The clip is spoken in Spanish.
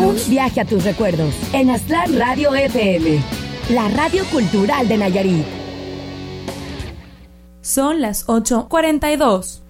Un viaje a tus recuerdos en Aztlán Radio FM, la radio cultural de Nayarit. Son las 8:42.